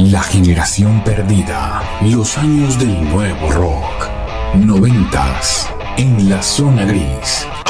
La generación perdida. Los años del nuevo rock. 90s en la zona gris.